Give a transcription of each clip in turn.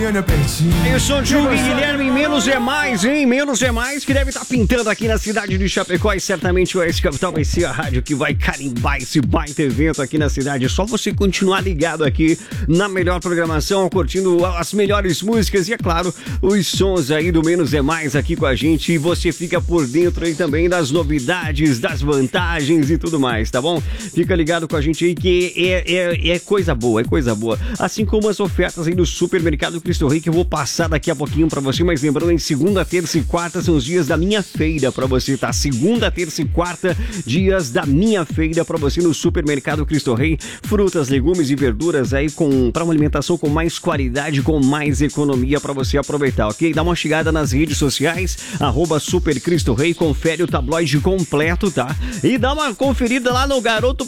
Eu sou o Júlio Guilherme, menos é mais, hein? Menos é mais, que deve estar pintando aqui na cidade de Chapecó, e certamente o Oeste Capital vai ser a rádio que vai carimbar esse baita evento aqui na cidade. É só você continuar ligado aqui na melhor programação, curtindo as melhores músicas e, é claro, os sons aí do Menos é Mais aqui com a gente, e você fica por dentro aí também das novidades, das vantagens e tudo mais, tá bom? Fica ligado com a gente aí que é coisa boa, é coisa boa. Assim como as ofertas aí do Supermercado Cristo Rei, que eu vou passar daqui a pouquinho pra você, mas lembrando, em segunda, terça e quarta são os dias da minha feira pra você, tá? Segunda, terça e quarta, dias da minha feira pra você no Supermercado Cristo Rei. Frutas, legumes e verduras aí pra uma alimentação com mais qualidade, com mais economia pra você aproveitar, ok? Dá uma chegada nas redes sociais, @Super Cristo Rei, confere o tabloide completo, tá? E dá uma conferida lá no Garoto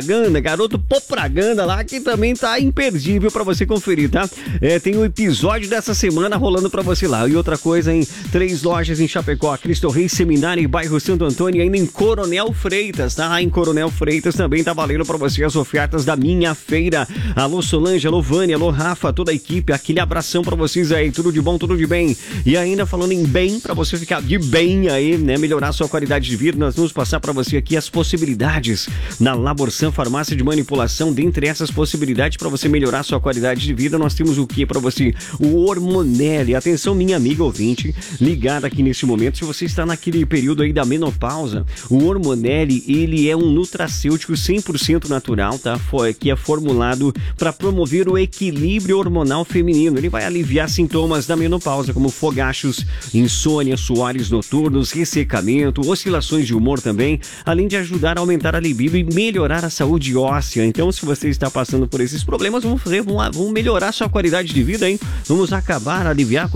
Popaganda lá, que também tá imperdível pra você conferir, tá? Tem o episódio dessa semana rolando pra você lá. E outra coisa, em 3 lojas em Chapecó, Cristo Rei, Seminário e bairro Santo Antônio, e ainda em Coronel Freitas, tá? Em Coronel Freitas também tá valendo pra você as ofertas da minha feira. Alô Solange, alô Vânia, alô Rafa, toda a equipe, aquele abração pra vocês aí, tudo de bom, tudo de bem. E ainda falando em bem, pra você ficar de bem aí, né? Melhorar sua qualidade de vida, nós vamos passar pra você aqui as possibilidades na Laborsan Farmácia de Manipulação. Dentre essas possibilidades pra você melhorar sua qualidade de vida, nós temos o que pra você? O Hormonelli. Atenção, minha amiga ouvinte, ligada aqui nesse momento, se você está naquele período aí da menopausa, o Hormonelli, ele é um nutracêutico 100% natural, tá? Que é formulado para promover o equilíbrio hormonal feminino. Ele vai aliviar sintomas da menopausa, como fogachos, insônia, suores noturnos, ressecamento, oscilações de humor também, além de ajudar a aumentar a libido e melhorar a saúde óssea. Então, se você está passando por esses problemas, vamos melhorar sua qualidade de vida, hein? Vamos acabar, aliviar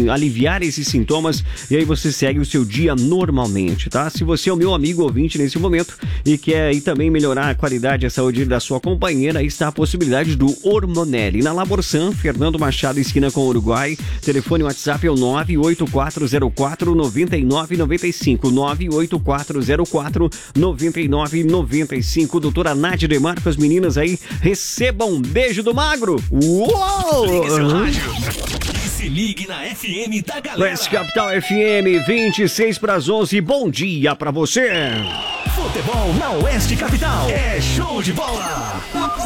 esses sintomas, e aí você segue o seu dia normalmente, tá? Se você é o meu amigo ouvinte nesse momento e quer aí também melhorar a qualidade e a saúde da sua companheira, aí está a possibilidade do Hormonelli. Na Laborsan, Fernando Machado, esquina com o Uruguai, telefone WhatsApp é o 98404-9995, 98404-9995. Doutora Nádia de Marcos, meninas aí, recebam um beijo do Magro. Uou! Ligue seu rádio e se ligue na FM da galera. Oeste Capital FM, 26 para as 11. Bom dia pra você. Futebol na Oeste Capital. É show de bola.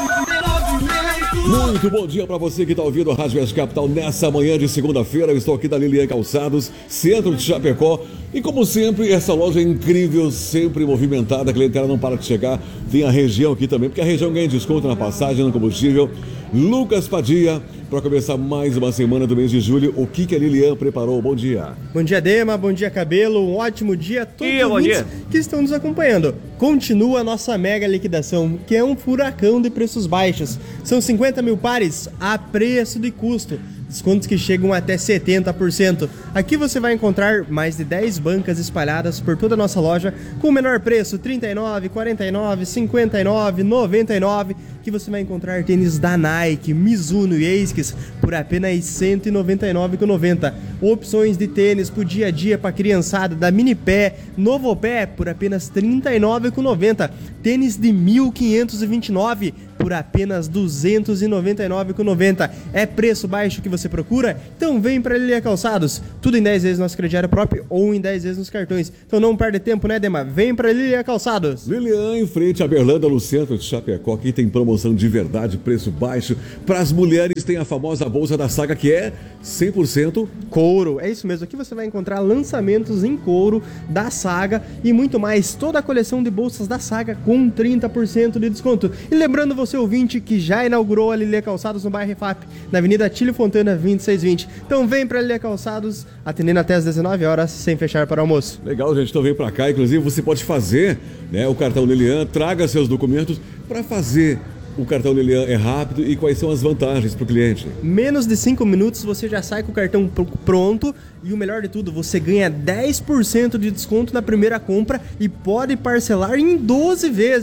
Muito bom dia pra você que tá ouvindo a Rádio Oeste Capital nessa manhã de segunda-feira. Eu estou aqui da Lilian Calçados, centro de Chapecó. E como sempre, essa loja é incrível, sempre movimentada, a clientela não para de chegar. Tem a região aqui também, porque a região ganha desconto na passagem, no combustível. Lucas Padilha, para começar mais uma semana do mês de julho, o que a Lilian preparou? Bom dia. Bom dia, Dema, bom dia, Cabelo, um ótimo dia a todos os ouvintes que estão nos acompanhando. Continua a nossa mega liquidação, que é um furacão de preços baixos. São 50 mil pares a preço de custo. Descontos que chegam até 70%. Aqui você vai encontrar mais de 10 bancas espalhadas por toda a nossa loja, com o menor preço, R$ 39, R$ 49, R$ 59, R$ 99, que você vai encontrar tênis da Nike, Mizuno e ASICS por apenas R$ 199,90. Opções de tênis pro dia a dia para criançada da Minipé, Novopé por apenas R$ 39,90. Tênis de R$ 1.529 por apenas R$ 299,90. É preço baixo que você procura? Então vem para Lilian Calçados. Tudo em 10 vezes no nosso crediário próprio ou em 10 vezes nos cartões. Então não perde tempo, né, Dema? Vem para Lilian Calçados. Lilian, em frente a Berlanda, no centro de Chapecó. Aqui tem promoção de verdade, preço baixo. Para as mulheres tem a famosa bolsa da Saga, que é 100% couro. É isso mesmo. Aqui você vai encontrar lançamentos em couro da Saga e muito mais. Toda a coleção de bolsas da Saga com 30% de desconto. E lembrando você, ouvinte, que já inaugurou a Lilian Calçados no bairro Refap, na Avenida Tílio Fontana 2620. Então vem pra Lilian Calçados, atendendo até às 19 horas, sem fechar para o almoço. Legal, gente, então vem pra cá. Inclusive você pode fazer, né, o cartão Lilian, traga seus documentos para fazer. O cartão Lilian é rápido e quais são as vantagens para o cliente? Menos de 5 minutos você já sai com o cartão pronto e o melhor de tudo, você ganha 10% de desconto na primeira compra e pode parcelar em 12 vezes.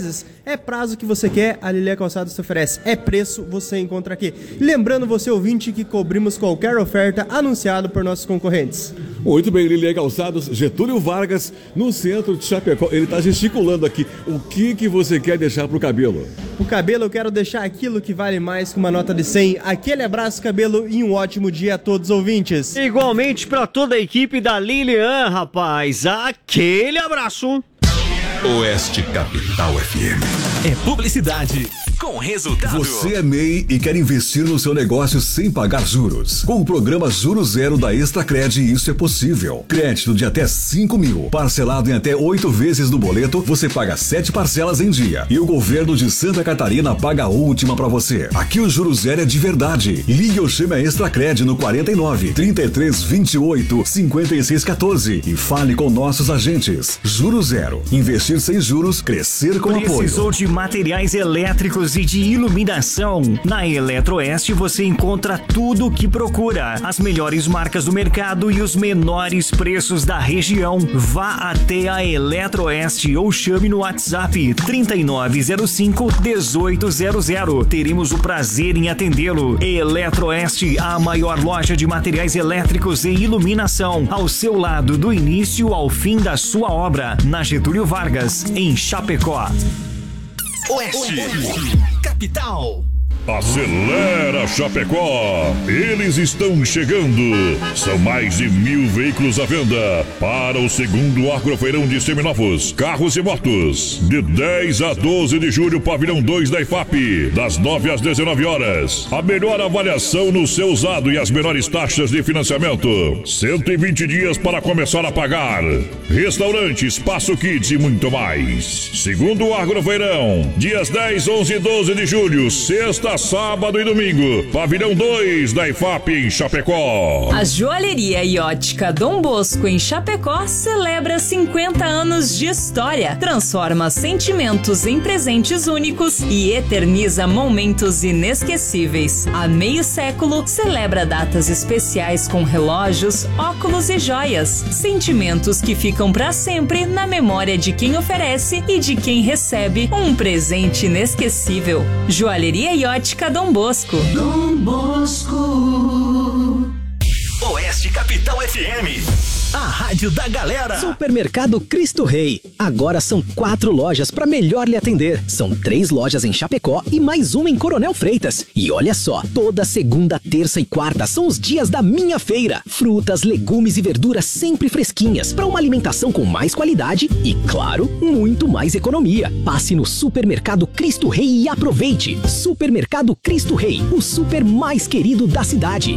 É prazo que você quer, a Lilian Calçados te oferece. É preço, você encontra aqui. E lembrando você, ouvinte, que cobrimos qualquer oferta anunciada por nossos concorrentes. Muito bem, Lilian Calçados, Getúlio Vargas, no centro de Chapecó. Ele está gesticulando aqui. O que você quer deixar pro cabelo? O cabelo eu quero deixar aquilo que vale mais que uma nota de 100. Aquele abraço, cabelo, e um ótimo dia a todos os ouvintes. Igualmente para toda a equipe da Lilian, rapaz. Aquele abraço. Oeste Capital FM. É publicidade com resultado. Você é MEI e quer investir no seu negócio sem pagar juros. Com o programa Juro Zero da Extracred, isso é possível. Crédito de até 5 mil, parcelado em até 8 vezes no boleto, você paga 7 parcelas em dia. E o governo de Santa Catarina paga a última pra você. Aqui o Juro Zero é de verdade. Ligue ou chame a Extracred no 49 33 28 56 14 e fale com nossos agentes. Juro Zero. Investir sem juros, crescer com apoio. Precisou de materiais elétricos e de iluminação? Na Eletroeste você encontra tudo o que procura. As melhores marcas do mercado e os menores preços da região. Vá até a Eletroeste ou chame no WhatsApp 3905-1800. Teremos o prazer em atendê-lo. Eletroeste, a maior loja de materiais elétricos e iluminação. Ao seu lado, do início ao fim da sua obra. Na Getúlio Vargas, em Chapecó. Oeste Capital. Acelera, Chapecó! Eles estão chegando! São mais de 1.000 veículos à venda para o segundo Agrofeirão de Seminovos, Carros e Motos. De 10 a 12 de julho, Pavilhão 2 da IFAP, das 9 às 19 horas. A melhor avaliação no seu usado e as menores taxas de financiamento. 120 dias para começar a pagar. Restaurante, Espaço Kids e muito mais. Segundo Agrofeirão, dias 10, 11 e 12 de julho, sexta, sábado e domingo. Pavilhão 2 da IFAP em Chapecó. A Joalheria e Ótica Dom Bosco em Chapecó celebra 50 anos de história, transforma sentimentos em presentes únicos e eterniza momentos inesquecíveis. Há meio século, celebra datas especiais com relógios, óculos e joias. Sentimentos que ficam para sempre na memória de quem oferece e de quem recebe um presente inesquecível. Joalheria e Ótica Dom Bosco. Dom Bosco. Oeste Capital FM. A rádio da galera. Supermercado Cristo Rei. Agora são 4 lojas para melhor lhe atender. São 3 lojas em Chapecó e mais uma em Coronel Freitas. E olha só, toda segunda, terça e quarta são os dias da minha feira. Frutas, legumes e verduras sempre fresquinhas para uma alimentação com mais qualidade e, claro, muito mais economia. Passe no Supermercado Cristo Rei e aproveite. Supermercado Cristo Rei, o super mais querido da cidade.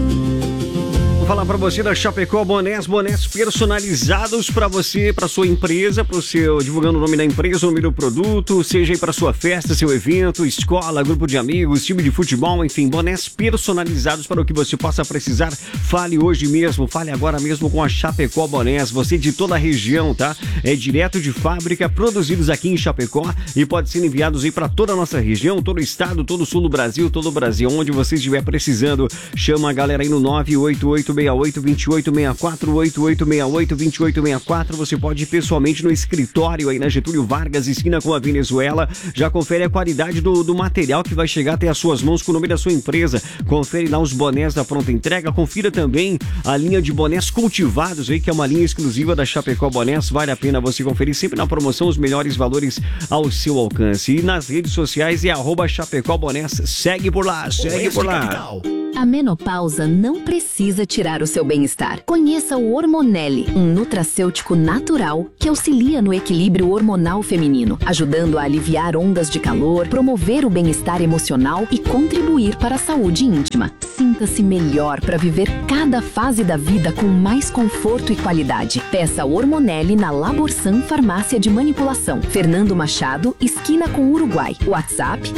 Falar para você da Chapecó bonés personalizados para você, para sua empresa, para o seu, divulgando o nome da empresa, o nome do produto, seja aí para sua festa, seu evento, escola, grupo de amigos, time de futebol, enfim, bonés personalizados para o que você possa precisar. Fale hoje mesmo, fale agora mesmo com a Chapecó Bonés, você de toda a região, tá? É direto de fábrica, produzidos aqui em Chapecó e pode ser enviados aí para toda a nossa região, todo o estado, todo o sul do Brasil, todo o Brasil, onde você estiver precisando. Chama a galera aí no 988 2864, 8868-2864. Você pode ir pessoalmente no escritório aí na Getúlio Vargas, esquina com a Venezuela. Já confere a qualidade do material que vai chegar até as suas mãos com o nome da sua empresa. Confere lá os bonés da pronta entrega. Confira também a linha de bonés cultivados aí, que é uma linha exclusiva da Chapecó Bonés. Vale a pena você conferir, sempre na promoção, os melhores valores ao seu alcance. E nas redes sociais é @Chapecó Bonés. Segue por lá, segue por lá. A menopausa não precisa tirar o seu bem-estar. Conheça o Hormonelli, um nutracêutico natural que auxilia no equilíbrio hormonal feminino, ajudando a aliviar ondas de calor, promover o bem-estar emocional e contribuir para a saúde íntima. Sinta-se melhor para viver cada fase da vida com mais conforto e qualidade. Peça Hormonelli na Laborsan Farmácia de Manipulação, Fernando Machado, esquina com Uruguai. WhatsApp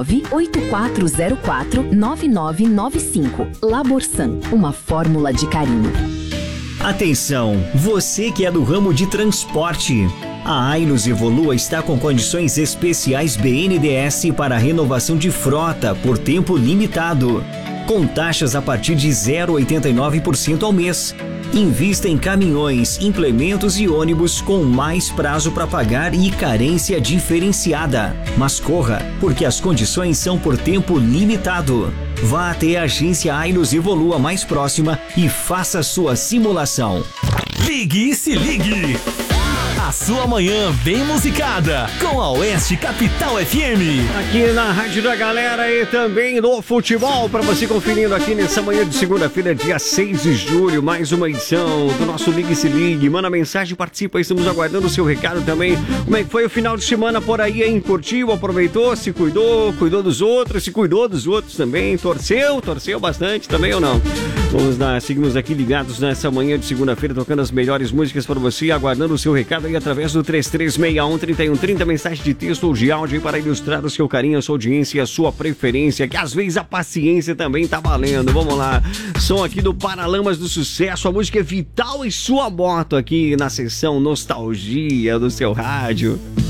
98404-9995. Laborsan, uma fórmula de carinho. Atenção, você que é do ramo de transporte. A Ainos Evolua está com condições especiais BNDES para renovação de frota por tempo limitado, com taxas a partir de 0,89% ao mês. Invista em caminhões, implementos e ônibus com mais prazo para pagar e carência diferenciada. Mas corra, porque as condições são por tempo limitado. Vá até a agência Ailos Evolua mais próxima e faça sua simulação. Ligue e se ligue! A sua manhã bem musicada com a Oeste Capital FM. Aqui na Rádio da Galera e também no futebol, para você conferindo aqui nessa manhã de segunda-feira, dia 6 de julho, mais uma edição do nosso Ligue e se Ligue. Manda mensagem, participa, estamos aguardando o seu recado também. Como é que foi o final de semana por aí, hein? Curtiu, aproveitou, se cuidou dos outros, se cuidou dos outros também, torceu bastante também ou não? Vamos lá, seguimos aqui ligados nessa manhã de segunda-feira, tocando as melhores músicas para você, aguardando o seu recado aí através do 3361-3130, mensagem de texto ou de áudio para ilustrar o seu carinho, a sua audiência e a sua preferência, que às vezes a paciência também tá valendo. Vamos lá, som aqui do Paralamas do Sucesso, a música é Vital e Sua Moto aqui na sessão Nostalgia do seu rádio.